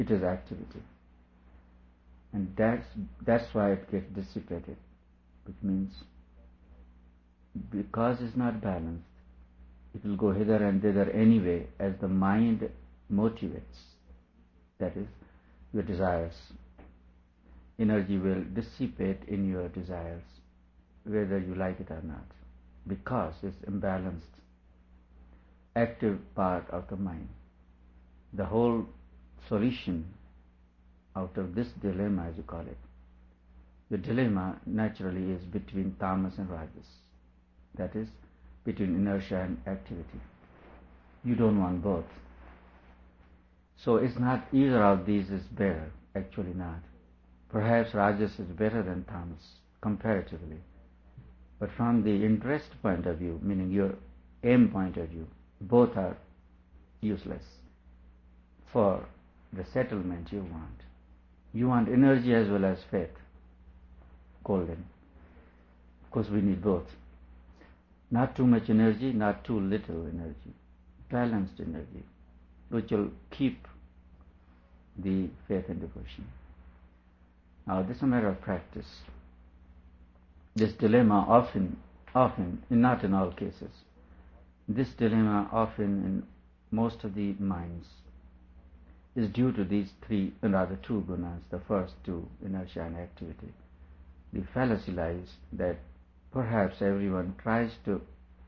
It is activity. And that's why it gets dissipated, which means because it's not balanced, it will go hither and thither anyway as the mind motivates, that is, your desires. Energy will dissipate in your desires, whether you like it or not, because it's imbalanced, active part of the mind. The whole solution out of this dilemma, as you call it, the dilemma naturally is between tamas and rajas, that is, between inertia and activity. You don't want both. So it's not either of these is better, actually not. Perhaps rajas is better than tamas, comparatively. But from the interest point of view, meaning your aim point of view, both are useless for the settlement you want. You want energy as well as faith, golden. Of course, we need both. Not too much energy, not too little energy. Balanced energy, which will keep the faith and devotion. Now, this is a matter of practice. This dilemma often, not in all cases, this dilemma often in most of the minds is due to these two gunas, the first two, inertia and activity. The fallacy lies that perhaps everyone tries to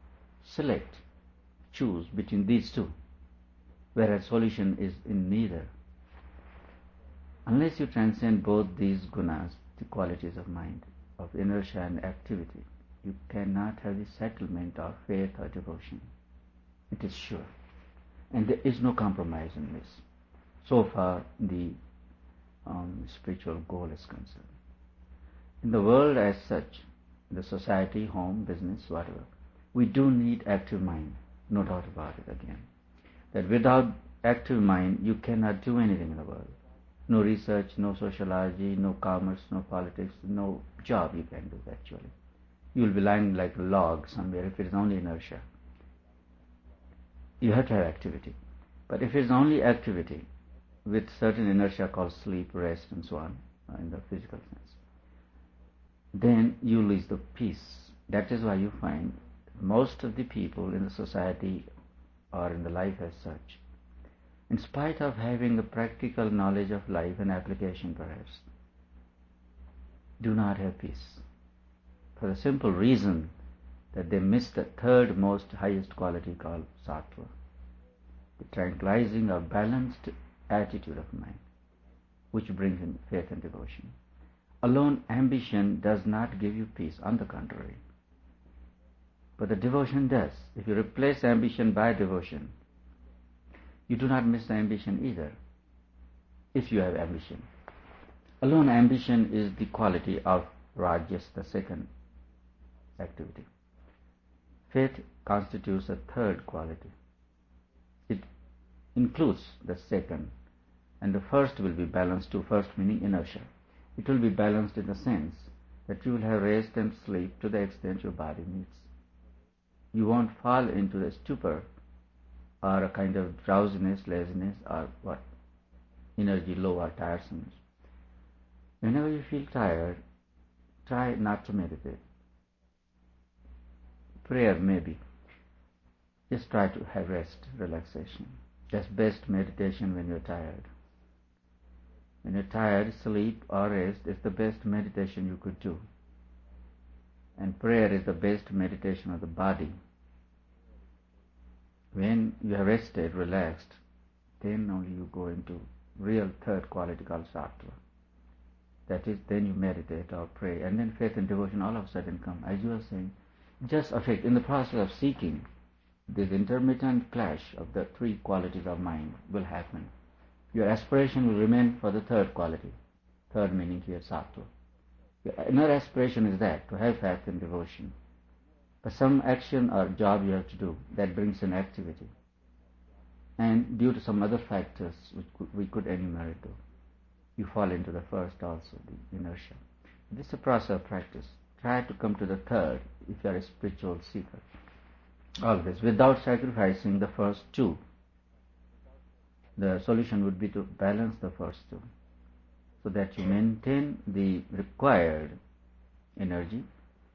choose between these two, whereas solution is in neither. Unless you transcend both these gunas, the qualities of mind, of inertia and activity, you cannot have the settlement of faith or devotion. It is sure. And there is no compromise in this. So far, the spiritual goal is concerned. In the world as such, the society, home, business, whatever, we do need active mind, no doubt about it again. That without active mind, you cannot do anything in the world. No research, no sociology, no commerce, no politics, no job you can do actually. You will be lying like a log somewhere if it is only inertia. You have to have activity. But if it is only activity, with certain inertia called sleep, rest and so on, in the physical sense, then you lose the peace. That is why you find most of the people in the society or in the life as such, in spite of having a practical knowledge of life and application perhaps, do not have peace. For the simple reason that they miss the third most highest quality called sattva, the tranquilizing or balanced attitude of mind, which brings in faith and devotion. Alone ambition does not give you peace, on the contrary. But the devotion does. If you replace ambition by devotion, you do not miss the ambition either, if you have ambition. Alone ambition is the quality of rajas, the second activity. Faith constitutes a third quality. It includes the second, and the first will be balanced too. First meaning inertia. It will be balanced in the sense that you will have rest and sleep to the extent your body needs. You won't fall into the stupor or a kind of drowsiness, laziness, or energy low or tiresomeness. Whenever you feel tired, try not to meditate. Prayer maybe. Just try to have rest, relaxation. That's best meditation when you're tired. When you're tired, sleep or rest is the best meditation you could do. And prayer is the best meditation of the body. When you are rested, relaxed, then only you go into real third quality called sattva. That is, then you meditate or pray, and then faith and devotion all of a sudden come. As you are saying, just affect, in the process of seeking, this intermittent clash of the three qualities of mind will happen. Your aspiration will remain for the third quality, third meaning here sattva. Another aspiration is that, to have faith and devotion. But some action or job you have to do, that brings in activity. And due to some other factors which we could enumerate though, you fall into the first also, the inertia. This is a process of practice. Try to come to the third if you are a spiritual seeker. Always, without sacrificing the first two. The solution would be to balance the first two, so that you maintain the required energy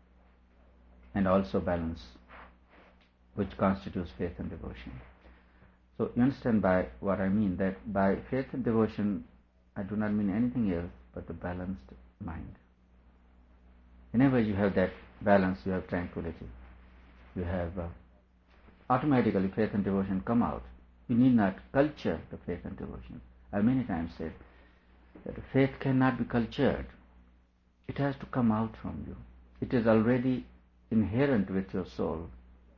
and also balance, which constitutes faith and devotion. So you understand by what I mean, that by faith and devotion I do not mean anything else but the balanced mind. Whenever you have that balance, you have tranquility. You have automatically faith and devotion come out. You need not culture the faith and devotion. I many times said that faith cannot be cultured. It has to come out from you. It is already inherent with your soul.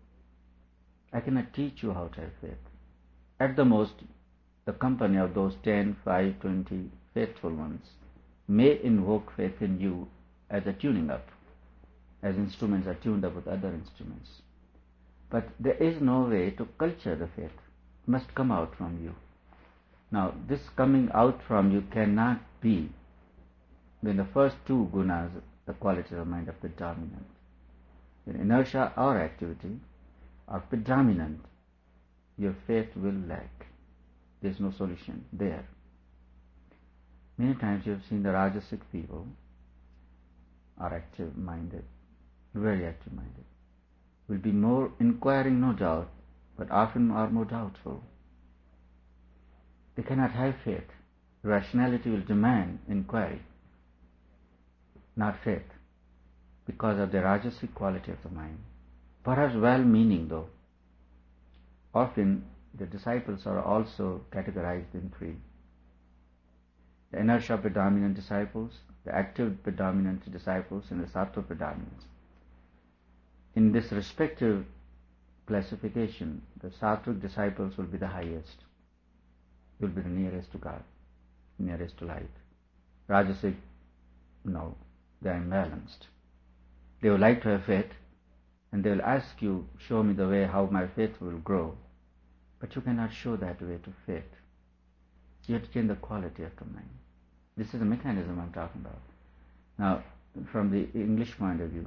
I cannot teach you how to have faith. At the most, the company of those 10, 5, 20 faithful ones may invoke faith in you as a tuning up, as instruments are tuned up with other instruments. But there is no way to culture the faith. It must come out from you. Now, this coming out from you cannot be when the first two gunas, the qualities of mind, are predominant. When inertia or activity are predominant, your faith will lack. There is no solution there. Many times you have seen the Rajasic people are active-minded, very active-minded. Will be more inquiring, no doubt, but often are more doubtful. They cannot have faith. Rationality will demand inquiry, not faith, because of the Rajasic quality of the mind. Perhaps well-meaning though. Often the disciples are also categorized in three. The inertia predominant disciples, the active predominant disciples, and the sattva predominant. In this respective classification, the sattvic disciples will be the highest, will be the nearest to God, nearest to light. Rajasic, no, they are imbalanced. They would like to have faith, and they will ask you, show me the way how my faith will grow. But you cannot show that way to faith. You have to change the quality of the mind. This is the mechanism I'm talking about. Now, from the English point of view,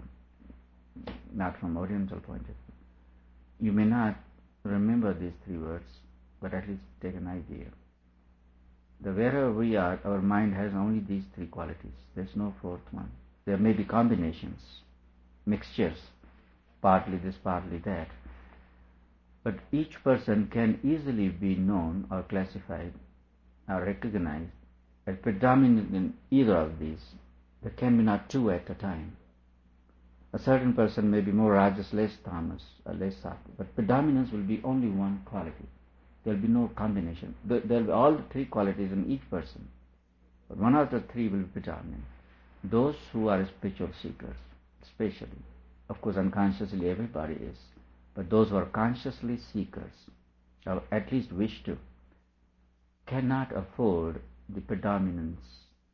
not from Oriental point of view, you may not remember these three words, but at least take an idea. The wherever we are, our mind has only these three qualities. There's no fourth one. There may be combinations, mixtures, partly this, partly that. But each person can easily be known or classified or recognized as predominant in either of these. There can be not two at a time. A certain person may be more Rajas, less Tamas, or less Sattva, but predominance will be only one quality. There will be no combination. There will be all the three qualities in each person, but one of the three will be predominant. Those who are spiritual seekers, especially, of course unconsciously everybody is, but those who are consciously seekers, or at least wish to, cannot afford the predominance,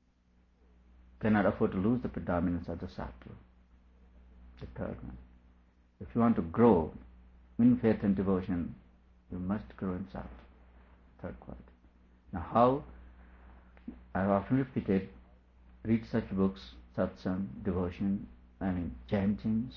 cannot afford to lose the predominance of the sattva, the third one. If you want to grow in faith and devotion, you must grow in sattva, third quality. Now how? I have often repeated, read such books, satsang, devotion, chantings,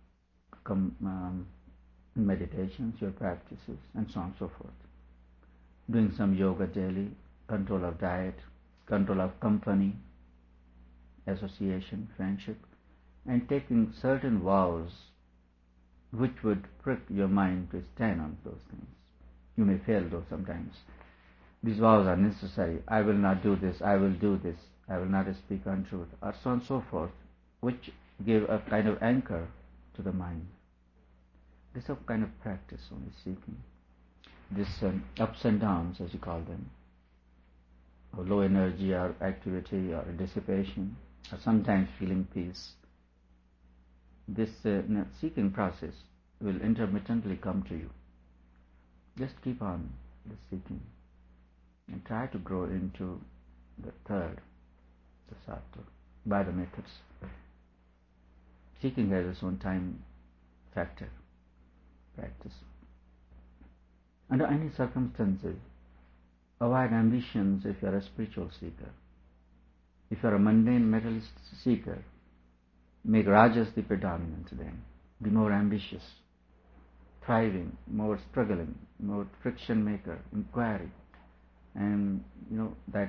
meditations, your practices, and so on and so forth. Doing some yoga daily, control of diet, control of company, association, friendship, and taking certain vows which would prick your mind to stand on those things. You may fail though sometimes. These vows are necessary. I will not do this, I will do this, I will not speak untruth, or so on and so forth, which give a kind of anchor to the mind. This is a kind of practice only seeking. This ups and downs, as you call them, or low energy or activity or dissipation, or sometimes feeling peace. This seeking process will intermittently come to you. Just keep on the seeking and try to grow into the third, the sattva, by the methods. Seeking has its own time factor, practice. Under any circumstances, avoid ambitions if you are a spiritual seeker. If you are a mundane materialist seeker, make rajas the predominant then. Be more ambitious, thriving, more struggling, more friction maker, inquiry. and that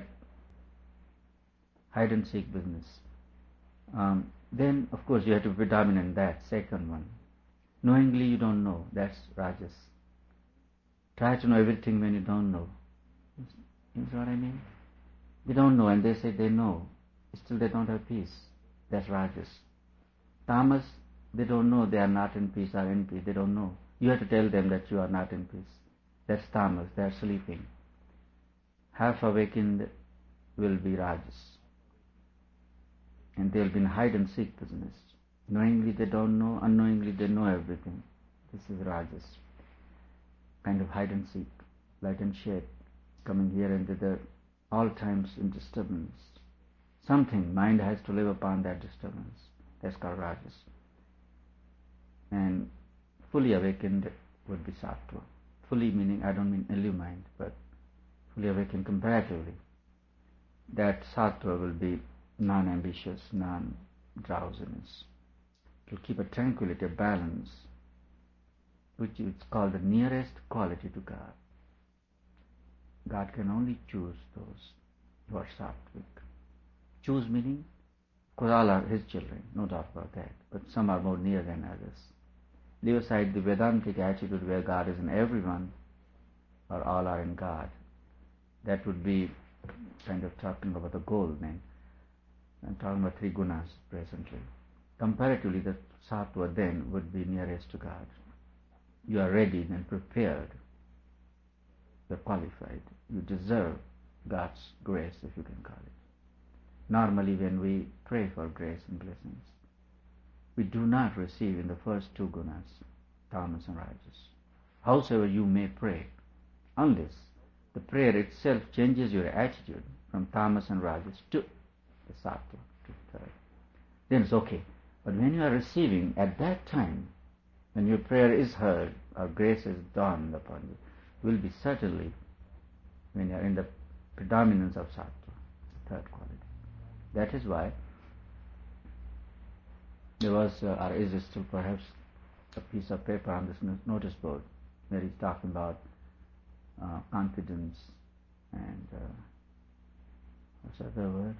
hide and seek business. Then of course you have to be dominant in that second one. Knowingly you don't know, that's rajas. Try to know everything when you don't know. You know what I mean? They don't know and they say they know, still they don't have peace. That's rajas. Tamas, they don't know they are not in peace or in peace. They don't know. You have to tell them that you are not in peace. That's tamas. They are sleeping. Half awakened will be rajas. And they will be in hide and seek business. Knowingly they don't know, unknowingly they know everything. This is rajas. Kind of hide and seek, light and shade, coming here and thither, all times in disturbance. Something, mind has to live upon that disturbance. That's called rajas. And fully awakened would be sattva. Fully meaning, I don't mean illumined, but fully awakened comparatively. That sattva will be non-ambitious, non-drowsiness. It will keep a tranquility, a balance, which is called the nearest quality to God. God can only choose those who are sattvic. Choose meaning, because all are His children, no doubt about that, but some are more near than others. Leave aside the Vedantic attitude where God is in everyone, or all are in God. That would be kind of talking about the goal then. I'm talking about three gunas presently. Comparatively, the sattva then would be nearest to God. You are ready and prepared. You are qualified. You deserve God's grace, if you can call it. Normally, when we pray for grace and blessings, we do not receive in the first two gunas, tamas and rajas. Howsoever you may pray, unless the prayer itself changes your attitude from tamas and rajas to the sattva, to the third, then it's okay. But when you are receiving at that time, when your prayer is heard or grace is dawned upon you, you will be certainly, when you are in the predominance of sattva, third quality. That is why there was, or is still perhaps, a piece of paper on this notice board where he's talking about confidence and what's the other word?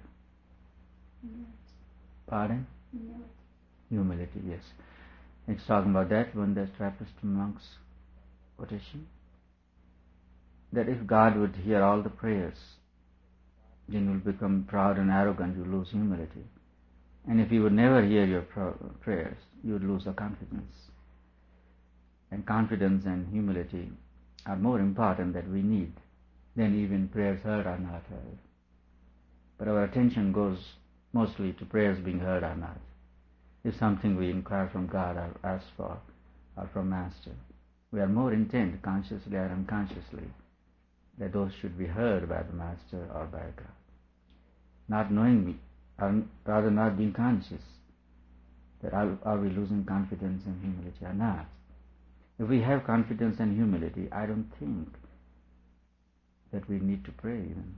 Pardon? Humility, yes. It's talking about that when the Trappist monk's quotation. That if God would hear all the prayers, then you will become proud and arrogant, you lose humility. And if He would never hear your prayers, you would lose the confidence. And confidence and humility are more important that we need than even prayers heard or not heard. But our attention goes mostly to prayers being heard or not. If something we inquire from God or ask for, or from Master, we are more intent, consciously or unconsciously, that those should be heard by the Master or by God. Not knowing, or rather not being conscious, that are we losing confidence and humility or not. If we have confidence and humility, I don't think that we need to pray even.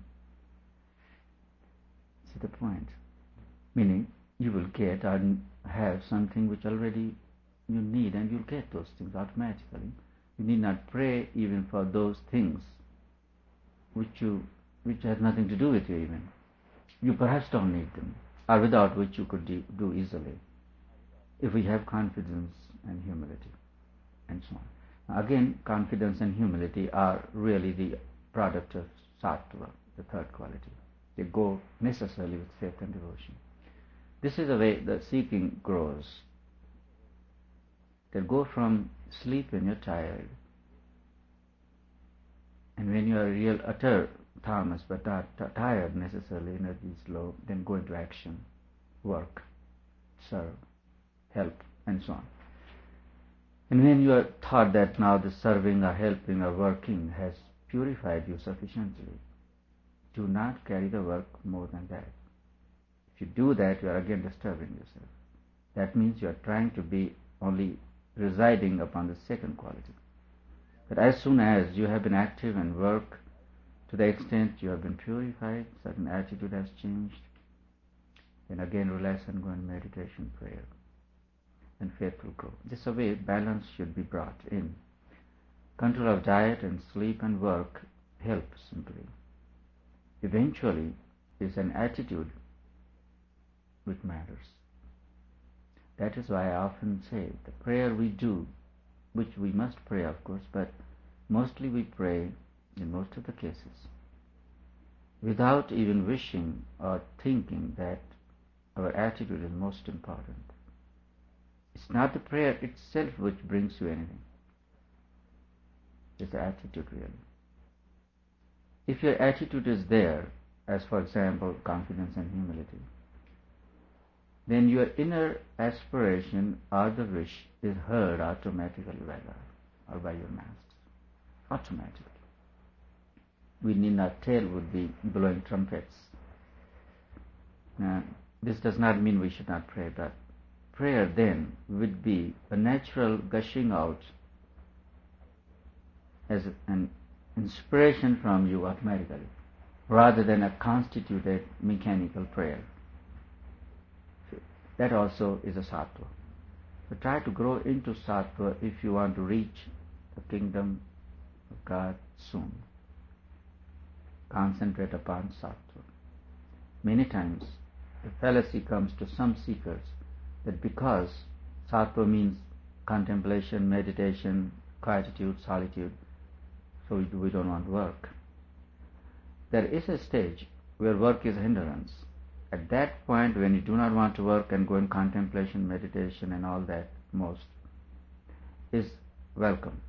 See the point? Meaning, you will get or have something which already you need, and you'll get those things automatically. You need not pray even for those things which has nothing to do with you even. You perhaps don't need them, or without which you could do easily, if we have confidence and humility, and so on. Now again, confidence and humility are really the product of sattva, the third quality. They go necessarily with faith and devotion. This is the way the seeking grows. They go from sleep when you're tired, and when you are real utter tamas but not tired necessarily, energy is low, then go into action, work, serve, help, and so on. And when you are thought that now the serving or helping or working has purified you sufficiently, do not carry the work more than that. If you do that, you are again disturbing yourself. That means you are trying to be only residing upon the second quality. But as soon as you have been active and work to the extent you have been purified, certain attitude has changed, then again relax and go in meditation, prayer, and faith will grow. This way balance should be brought in. Control of diet and sleep and work help simply. Eventually, it's an attitude which matters. That is why I often say the prayer we do, which we must pray of course, but mostly we pray in most of the cases without even wishing or thinking that our attitude is most important. It's not the prayer itself which brings you anything. It's the attitude really. If your attitude is there, as for example confidence and humility, then your inner aspiration or the wish is heard automatically by God or by your master. Automatically. We need not tell with the blowing trumpets. Now, this does not mean we should not pray, but prayer then would be a natural gushing out as an inspiration from you automatically, rather than a constituted mechanical prayer. That also is a sattva. So try to grow into sattva if you want to reach the kingdom of God soon. Concentrate upon sattva. Many times the fallacy comes to some seekers that because sattva means contemplation, meditation, quietude, solitude, so we don't want work. There is a stage where work is a hindrance. At that point, when you do not want to work and go in contemplation, meditation and all that, most is welcome.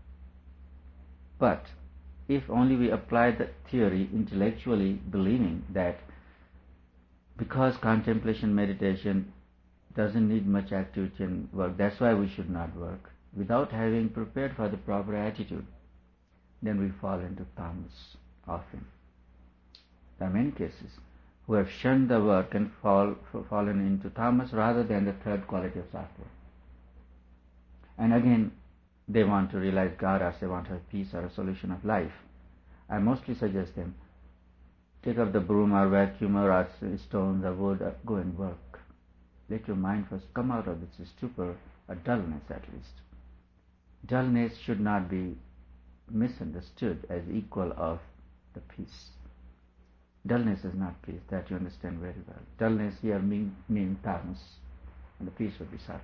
But if only we apply the theory intellectually, believing that because contemplation, meditation doesn't need much activity and work, that's why we should not work, without having prepared for the proper attitude, then we fall into tamas often. There are many cases who have shunned the work and fallen into tamas rather than the third quality of sattva. And again, they want to realize God or they want to have peace or a solution of life. I mostly suggest them, take up the broom or vacuum or stones or wood, or go and work. Let your mind first come out of this stupor or dullness at least. Dullness should not be misunderstood as equal of the peace. Dullness is not peace, that you understand very well. Dullness here means tamas, and the peace would be sattva.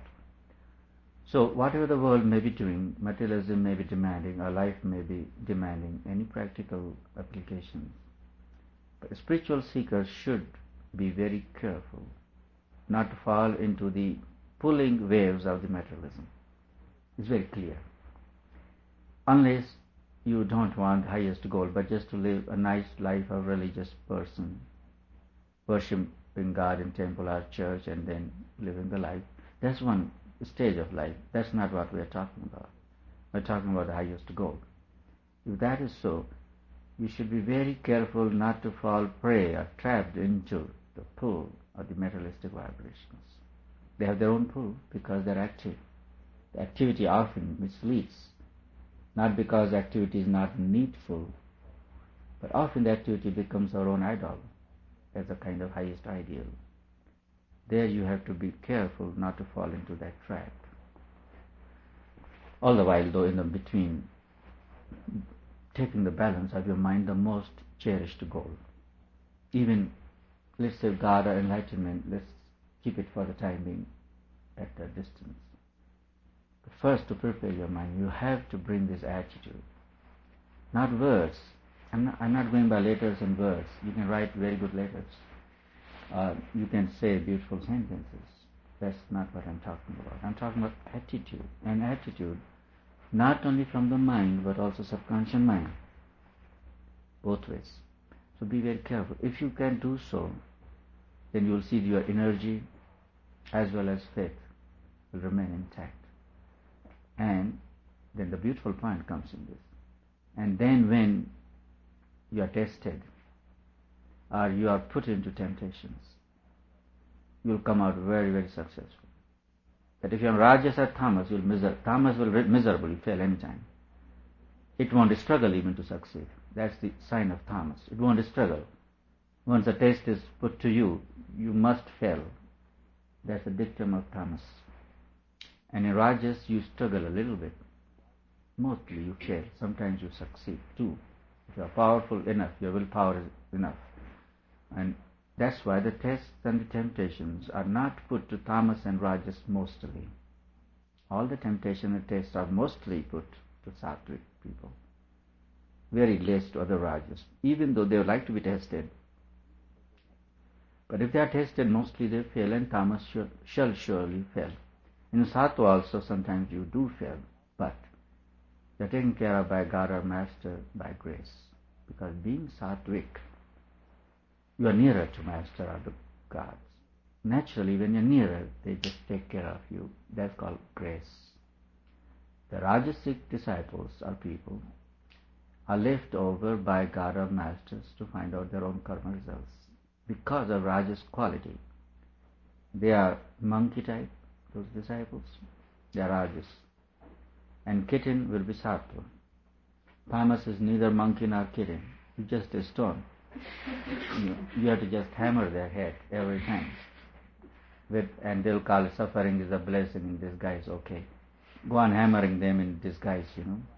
So whatever the world may be doing, materialism may be demanding, or life may be demanding any practical applications. But spiritual seekers should be very careful not to fall into the pulling waves of the materialism. It's very clear. Unless you don't want the highest goal, but just to live a nice life of religious person, worshipping God in temple or church and then living the life. That's one stage of life. That's not what we are talking about. We're talking about the highest goal. If that is so, you should be very careful not to fall prey or trapped into the pull of the materialistic vibrations. They have their own pull because they're active. The activity often misleads. Not because activity is not needful, but often the activity becomes our own idol as a kind of highest ideal. There you have to be careful not to fall into that trap. All the while, though, in the between, taking the balance of your mind the most cherished goal. Even, let's say God or enlightenment, let's keep it for the time being at a distance. First, to prepare your mind, you have to bring this attitude. Not words. I'm not going by letters and words. You can write very good letters. You can say beautiful sentences. That's not what I'm talking about. I'm talking about attitude. An attitude not only from the mind, but also subconscious mind. Both ways. So be very careful. If you can do so, then you will see your energy as well as faith will remain intact. And then the beautiful point comes in this. And then when you are tested or you are put into temptations, you will come out very, very successful. But if you are Rajas or Tamas, Tamas will miserably fail any time. It won't struggle even to succeed. That's the sign of Tamas. It won't struggle. Once a test is put to you, you must fail. That's the dictum of Tamas. And in Rajas, you struggle a little bit. Mostly you fail. Sometimes you succeed too. If you are powerful enough, your willpower is enough. And that's why the tests and the temptations are not put to tamas and rajas mostly. All the temptation and tests are mostly put to sattvic people, very less to other rajas, even though they would like to be tested. But if they are tested, mostly they fail, and tamas shall surely fail. In sattva also sometimes you do fail, but you are taken care of by God or Master by grace. Because being sattvic, you are nearer to Master or the gods. Naturally, when you are nearer, they just take care of you. That's called grace. The Rajasic disciples or people are left over by God or Masters to find out their own karma results. Because of Rajas quality, they are monkey type, those disciples, they are Rajas. And kitten will be sattva. Tamas is neither monkey nor kitten, it's just a stone. You have to just hammer their head every time. And they'll call it suffering is a blessing in disguise, okay. Go on hammering them in disguise,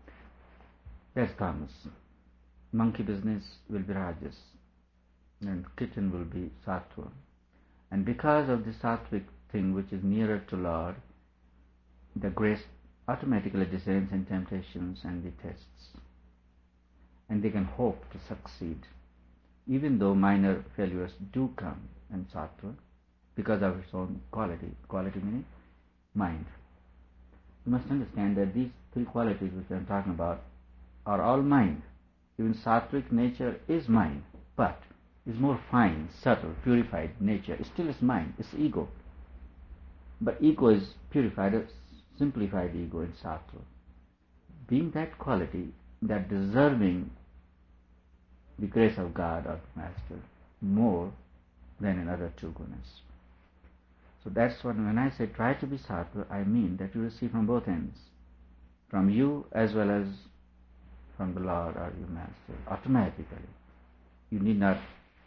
That's tamas. Monkey business will be rajas, and kitten will be sattva. And because of the sattvic thing which is nearer to Lord, the grace automatically descends in temptations and the tests. And they can hope to succeed, even though minor failures do come in sattva because of its own quality. Quality meaning mind. You must understand that these three qualities which I am talking about are all mind. Even sattvic nature is mind, but is more fine, subtle, purified nature. It still is mind, it's ego. But ego is purified, a simplified ego in sattva. Being that quality, that deserving the grace of God or Master more than in other two gunas. So that's what, when I say try to be sattva, I mean that you receive from both ends, from you as well as from the Lord or your Master, automatically. You need not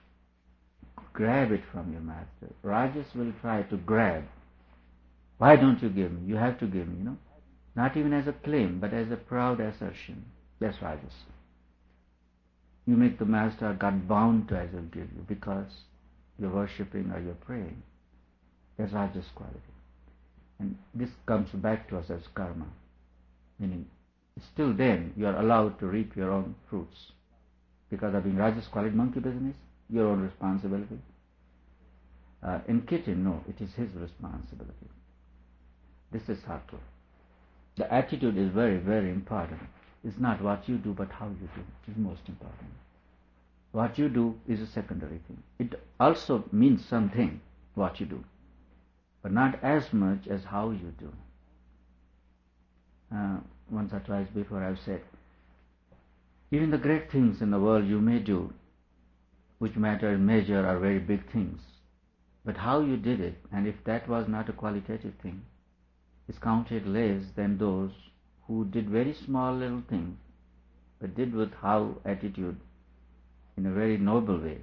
grab it from your Master. Rajas will try to grab. Why don't you give me? You have to give me, Not even as a claim, but as a proud assertion. That's Rajas. You make the Master God bound to as well give you because you're worshipping or you're praying. That's Rajas quality. And this comes back to us as karma. Meaning, still then you are allowed to reap your own fruits. Because of being Rajas quality monkey business, your own responsibility. In kitten, no, it is his responsibility. This is sattva. The attitude is very, very important. It's not what you do, but how you do. It is most important. What you do is a secondary thing. It also means something, what you do, but not as much as how you do. Once or twice before I've said, even the great things in the world you may do, which matter in measure, are very big things. But how you did it, and if that was not a qualitative thing, is counted less than those who did very small little things, but did with how attitude in a very noble way,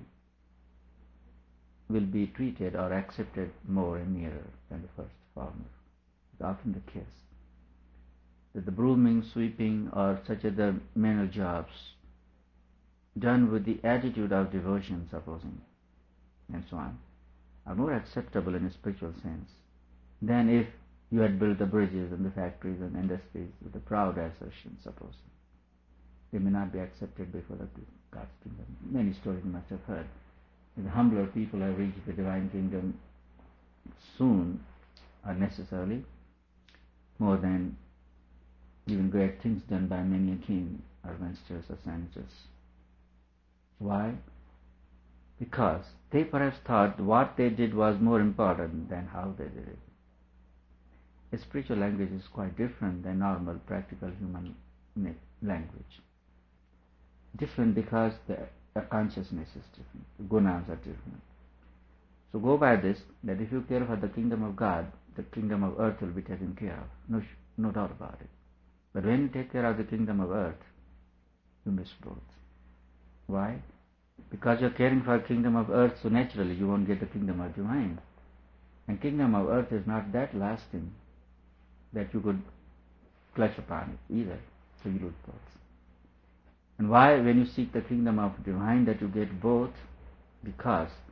will be treated or accepted more and nearer than the first former. It's often the case that the brooming, sweeping, or such other menial jobs done with the attitude of devotion, supposing, and so on, are more acceptable in a spiritual sense than if you had built the bridges and the factories and industries with a proud assertion, supposing. They may not be accepted before the God's kingdom. Many stories you must have heard. The humbler people have reached the divine kingdom soon or necessarily, more than even great things done by many a king or ministers or senators. Why? Because they perhaps thought what they did was more important than how they did it. A spiritual language is quite different than normal practical human language. Different because the consciousness is different, the gunas are different. So go by this, that if you care for the kingdom of God, the kingdom of earth will be taken care of, no doubt about it. But when you take care of the kingdom of earth, you miss both. Why? Because you're caring for the kingdom of earth, so naturally you won't get the kingdom of divine. And kingdom of earth is not that lasting that you could clutch upon it either, so you lose both. And why, when you seek the kingdom of divine, that you get both, because